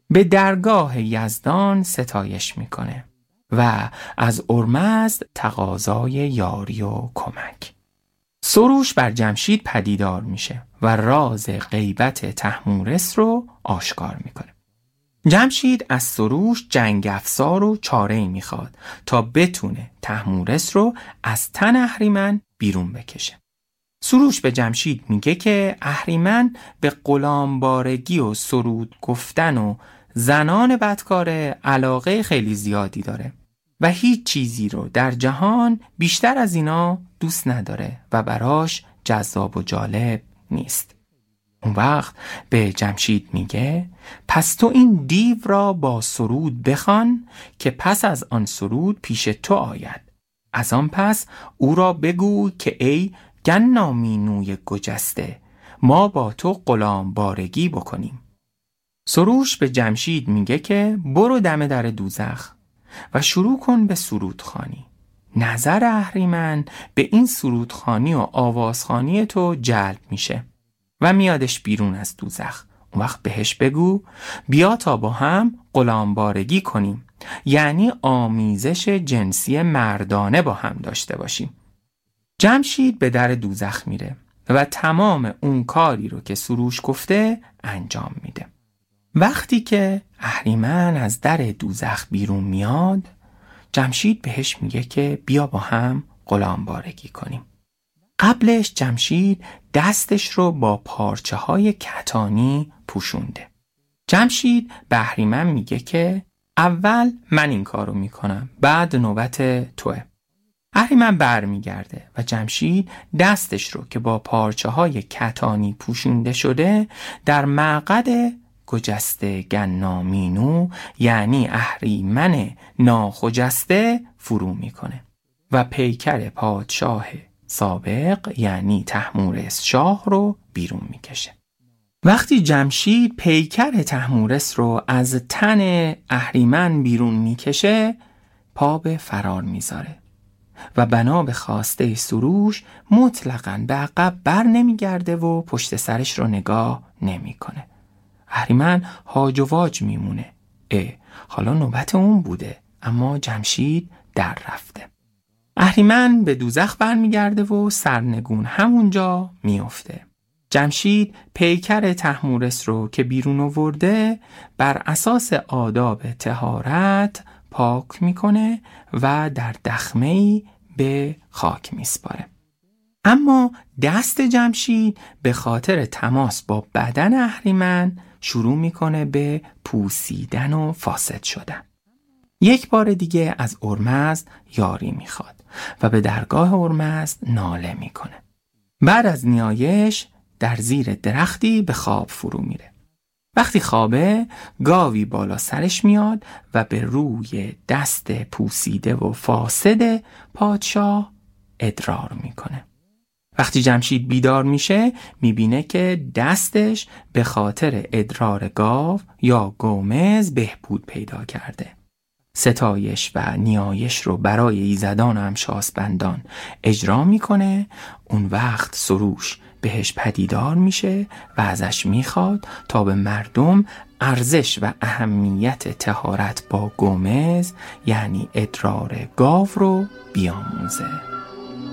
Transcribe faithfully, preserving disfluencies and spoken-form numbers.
به درگاه یزدان ستایش میکنه و از ارمزد تقاضای یاری و کمک. سروش بر جمشید پدیدار میشه و راز غیبت طهمورث رو آشکار میکنه. جمشید از سروش جنگ افزار و چاره‌ای میخواد تا بتونه طهمورث رو از تن اهریمن بیرون بکشه. سروش به جمشید میگه که اهریمن به غلامبارگی و سرود گفتن و زنان بدکاره علاقه خیلی زیادی داره و هیچ چیزی رو در جهان بیشتر از اینا دوست نداره و براش جذاب و جالب نیست. اون وقت به جمشید میگه پس تو این دیو را با سرود بخوان که پس از آن سرود پیش تو آید. از آن پس او را بگو که ای گنامینوی گجسته، ما با تو غلام بارگی بکنیم. سروش به جمشید میگه که برو دم در دوزخ و شروع کن به سرودخوانی. نظر اهریمن به این سرودخوانی و آوازخوانی تو جلب میشه و میادش بیرون از دوزخ. اون وقت بهش بگو بیا تا با هم غلامبارگی کنیم، یعنی آمیزش جنسی مردانه با هم داشته باشیم. جمشید به در دوزخ میره و تمام اون کاری رو که سروش گفته انجام میده. وقتی که اهریمن از در دوزخ بیرون میاد، جمشید بهش میگه که بیا با هم غلامبارگی کنیم. قبلش جمشید دستش رو با پارچه های کتانی پوشونده. جمشید به اهریمن میگه که اول من این کارو میکنم، بعد نوبت توه. اهریمن بر میگرده و جمشید دستش رو که با پارچه های کتانی پوشونده شده در مقعد گجسته گنامینو، یعنی اهریمن ناخجسته، فرو میکنه و پیکر پادشاه سابق یعنی طهمورث شاه رو بیرون میکشه. وقتی جمشید پیکر طهمورث رو از تن اهریمن بیرون میکشه، پا به فرار میذاره و بنا به خواسته سروش مطلقاً به عقب بر نمیگرده و پشت سرش رو نگاه نمیکنه. اهریمن هاج و واج میمونه. اه حالا نوبت اون بوده، اما جمشید در رفته. اهریمن به دوزخ برمیگرده و سرنگون همونجا میفته. جمشید پیکر طهمورث رو که بیرون آورده بر اساس آداب طهارت پاک میکنه و در دخمه‌ای به خاک میسپاره. اما دست جمشید به خاطر تماس با بدن اهریمن شروع میکنه به پوسیدن و فاسد شدن. یک بار دیگه از ارمزد یاری میخواد و به درگاه ارمزد ناله میکنه. بعد از نیایش در زیر درختی به خواب فرو میره. وقتی خوابه، گاوی بالا سرش میاد و به روی دست پوسیده و فاسد پادشاه ادرار میکنه. وقتی جمشید بیدار میشه، میبینه که دستش به خاطر ادرار گاو یا گومز بهبود پیدا کرده. ستایش و نیایش رو برای ایزدان و همشاسپندان اجرا میکنه. اون وقت سروش بهش پدیدار میشه و ازش میخواد تا به مردم ارزش و اهمیت طهارت با گومز یعنی ادرار گاو رو بیاموزه.